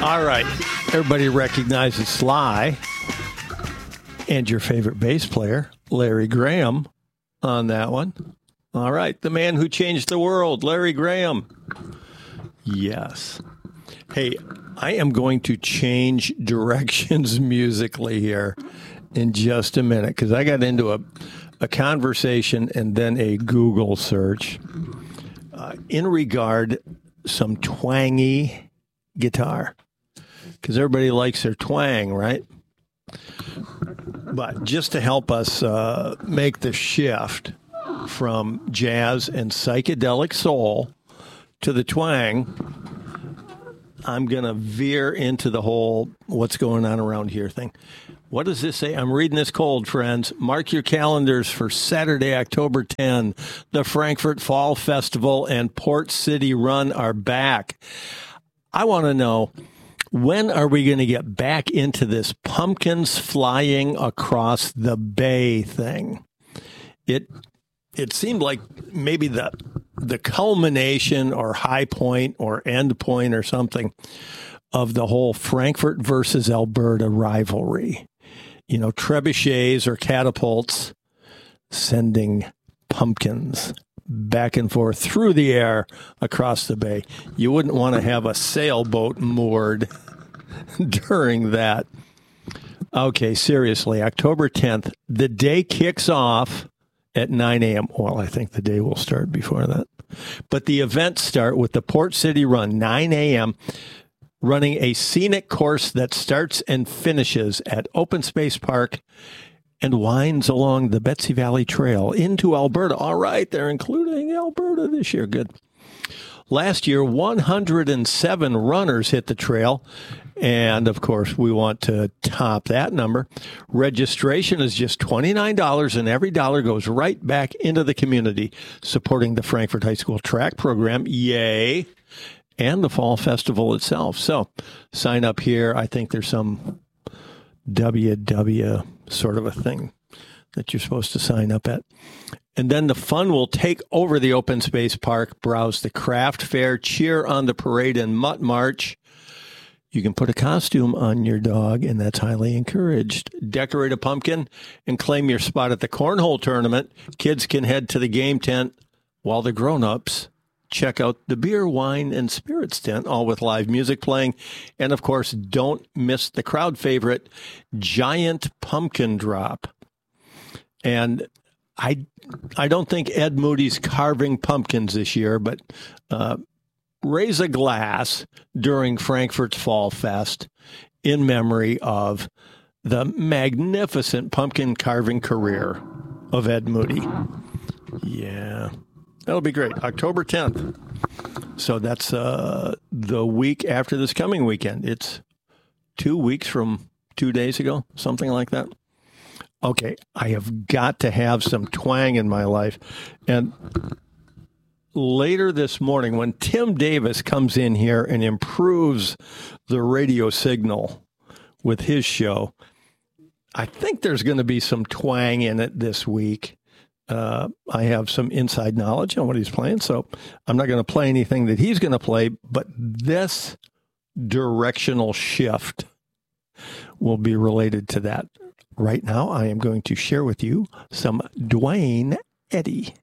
All right. Everybody recognizes Sly and your favorite bass player, Larry Graham, on that one. All right. The man who changed the world, Larry Graham. Yes. Hey, I am going to change directions musically here in just a minute because I got into a conversation and then a Google search in regard some twangy guitar because everybody likes their twang, right? But just to help us make the shift from jazz and psychedelic soul to the twang, I'm going to veer into the whole what's going on around here thing. What does this say? I'm reading this cold, friends. Mark your calendars for Saturday, October 10. The Frankfurt Fall Festival and Port City Run are back. I want to know, when are we going to get back into this pumpkins flying across the bay thing? It seemed like maybe the culmination or high point or end point or something of the whole Frankfurt versus Alberta rivalry. You know, trebuchets or catapults sending pumpkins back and forth through the air across the bay. You wouldn't want to have a sailboat moored during that. Okay, seriously, October 10th, the day kicks off at 9 a.m. Well, I think the day will start before that. But the events start with the Port City Run, 9 a.m., running a scenic course that starts and finishes at Open Space Park and winds along the Betsy Valley Trail into Alberta. All right, they're including Alberta this year. Good. Last year, 107 runners hit the trail. And, of course, we want to top that number. Registration is just $29, and every dollar goes right back into the community, supporting the Frankfurt High School track program. Yay. And the Fall Festival itself. So sign up here. I think there's some WW sort of a thing that you're supposed to sign up at. And then the fun will take over the Open Space Park, browse the craft fair, cheer on the parade and mutt march. You can put a costume on your dog, and that's highly encouraged. Decorate a pumpkin and claim your spot at the cornhole tournament. Kids can head to the game tent while the grown-ups check out the beer, wine, and spirits tent, all with live music playing. And, of course, don't miss the crowd favorite, Giant Pumpkin Drop. And I don't think Ed Moody's carving pumpkins this year, but raise a glass during Frankfurt's Fall Fest in memory of the magnificent pumpkin carving career of Ed Moody. Yeah. That'll be great. October 10th. So that's the week after this coming weekend. It's 2 weeks from 2 days ago, something like that. Okay, I have got to have some twang in my life. And later this morning, when Tim Davis comes in here and improves the radio signal with his show, I think there's going to be some twang in it this week. I have some inside knowledge on what he's playing, so I'm not going to play anything that he's going to play, but this directional shift will be related to that. Right now, I am going to share with you some Duane Eddy.